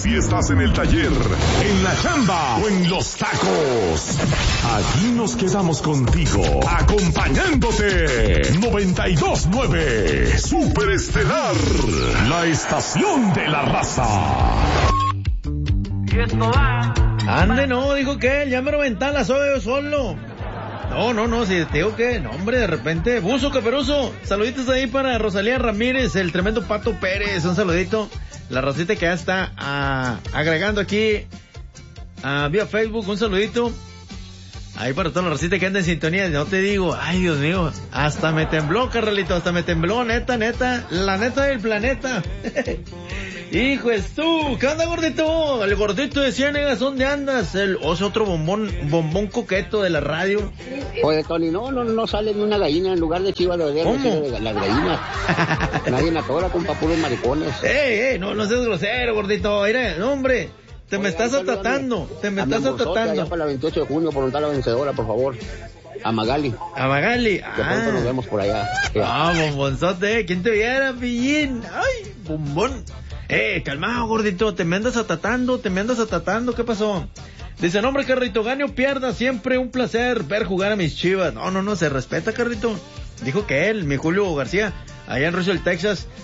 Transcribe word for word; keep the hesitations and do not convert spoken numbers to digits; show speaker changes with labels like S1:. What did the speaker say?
S1: si estás en el taller, en la chamba o en los tacos. Aquí nos quedamos contigo, acompañándote. noventa y dos nueve Super Estelar, la estación de la raza.
S2: Y esto va.
S3: Ande, no, dijo que él, ya me reventaba la soga yo solo. No, no, no, si te digo que, no, hombre, de repente, Buzo Caperuso, saluditos ahí para Rosalía Ramírez, el tremendo Pato Pérez, un saludito, la racita que ya está ah, agregando aquí ah, vía Facebook, un saludito, ahí para toda la racita que anda en sintonía, no te digo, ay Dios mío, hasta me tembló, carnalito, hasta me tembló, neta, neta, la neta del planeta. Hijo es tú, ¿qué onda, gordito? El gordito de Ciénegas, ¿dónde andas? El oso, otro bombón, bombón coqueto de la radio.
S4: Oye, Tony, no, no, no sale ni una gallina en lugar de chivas, debería decir de las gallinas. Nadie la atora con papuros maricones.
S3: Ey, ey, no, no seas grosero, gordito, mira, no, hombre, te Oye, me estás atatando, te me estás atatando.
S4: Ya para el veintiocho de junio, por la vencedora, por favor. A Magali.
S3: A Magali.
S4: De pronto nos vemos por allá.
S3: Ah, bombonzote, ¿quién te viera, pillín? Ay, bombón. Eh, calmado, gordito, te me andas atatando, te me andas atatando, ¿qué pasó? Dice, no, hombre, Carrito, gane o pierda, siempre un placer ver jugar a mis Chivas. No, no, no, se respeta, Carrito. Dijo que él, mi Julio García, allá en Russell, Texas,